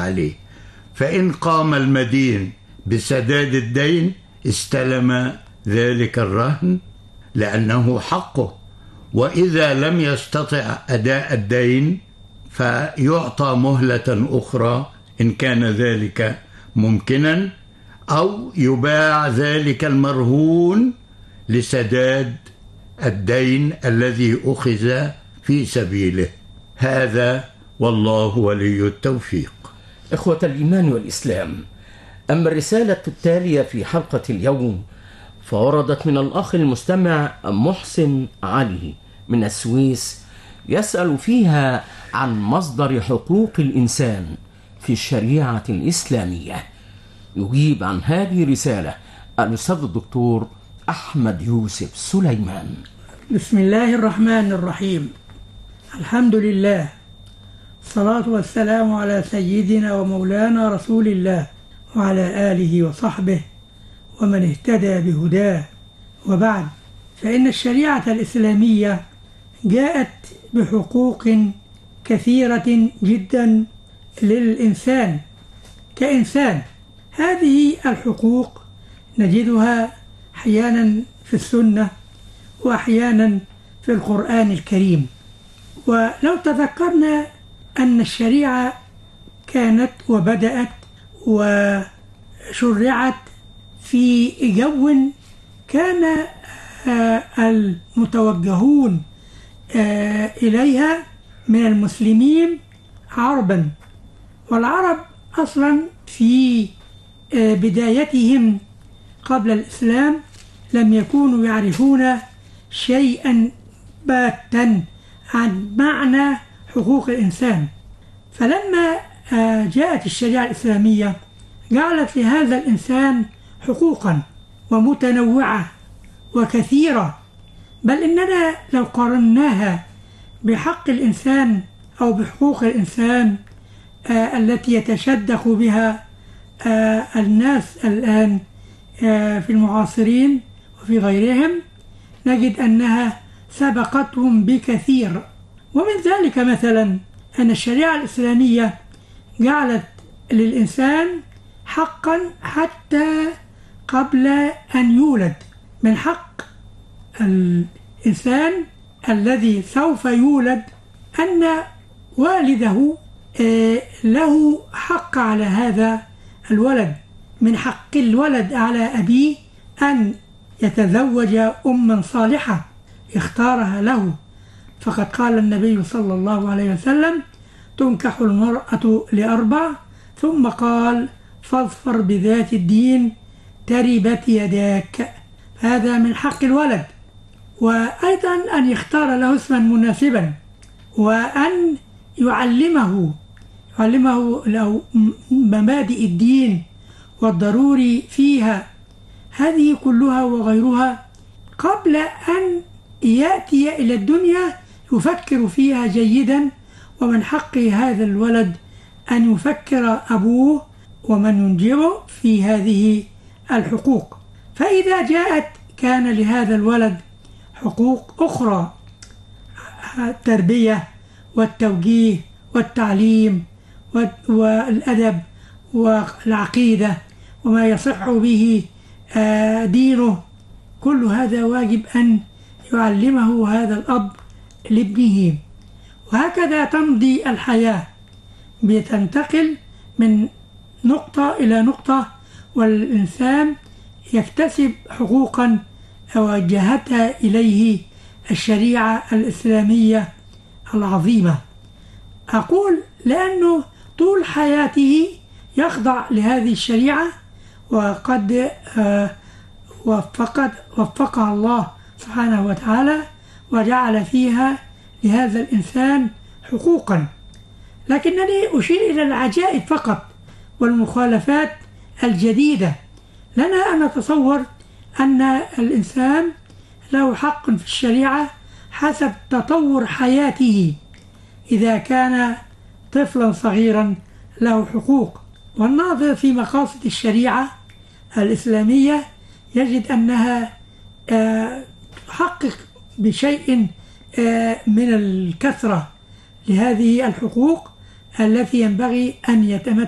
عليه، فإن قام المدين بسداد الدين استلم ذلك الرهن لأنه حقه، وإذا لم يستطع أداء الدين فيعطى مهلة أخرى إن كان ذلك ممكنا، أو يباع ذلك المرهون لسداد الدين الذي أخذ في سبيله. هذا والله ولي التوفيق. إخوة الإيمان والإسلام، أما الرسالة التالية في حلقة اليوم فوردت من الأخ المستمع محسن علي من السويس، يسأل فيها عن مصدر حقوق الإنسان في الشريعة الإسلامية. يجيب عن هذه الرسالة الأستاذ الدكتور أحمد يوسف سليمان. بسم الله الرحمن الرحيم. الحمد لله، الصلاة والسلام على سيدنا ومولانا رسول الله وعلى آله وصحبه ومن اهتدى بهداه، وبعد، فإن الشريعة الإسلامية جاءت بحقوق كثيرة جدا للإنسان كإنسان. هذه الحقوق نجدها أحيانا في السنة وأحيانا في القرآن الكريم. ولو تذكرنا أن الشريعة كانت وبدأت وشرعت في جو كان المتوجهون إليها من المسلمين عربا، والعرب أصلا في بدايتهم قبل الإسلام لم يكونوا يعرفون شيئا باتا عن معنى حقوق الإنسان. فلما جاءت الشريعة الإسلامية جعلت لهذا الإنسان حقوقا ومتنوعة وكثيرة، بل إننا لو قارناها بحق الإنسان أو بحقوق الإنسان التي يتشدق بها الناس الآن في المعاصرين وفي غيرهم، نجد أنها سبقتهم بكثير. ومن ذلك مثلا أن الشريعة الإسلامية جعلت للإنسان حقا حتى قبل أن يولد. من حق الإنسان الذي سوف يولد أن والده له حق على هذا الولد. من حق الولد على أبيه أن يتزوج أما صالحة اختارها له، فقد قال النبي صلى الله عليه وسلم: تنكح المرأة لأربع، ثم قال: فاظفر بذات الدين تربت يداك. هذا من حق الولد. وأيضا أن يختار له اسما مناسبا، وأن يعلمه له مبادئ الدين والضروري فيها، هذه كلها وغيرها قبل أن يأتي إلى الدنيا يفكر فيها جيدا. ومن حق هذا الولد أن يفكر أبوه ومن ينجبه في هذه الحقوق. فإذا جاءت كان لهذا الولد حقوق أخرى: التربية والتوجيه والتعليم والأدب والعقيدة وما يصح به دينه. كل هذا واجب أن يعلمه هذا الأب لابنه. وهكذا تمضي الحياة، بتنتقل من نقطة إلى نقطة، والإنسان يكتسب حقوقا وجهتها إليه الشريعة الإسلامية العظيمة. أقول لأنه طول حياته يخضع لهذه الشريعة، وقد وفقها الله سبحانه وتعالى وجعل فيها لهذا الإنسان حقوقا. لكنني أشير إلى العجائب فقط والمخالفات الجديدة. لنا أن نتصور أن الإنسان له حق في الشريعة حسب تطور حياته. إذا كان طفلا صغيرا له حقوق، والناظر في مقاصد الشريعة الإسلامية يجد أنها تحقق بشيء من الكثرة لهذه الحقوق التي ينبغي أن يتمتع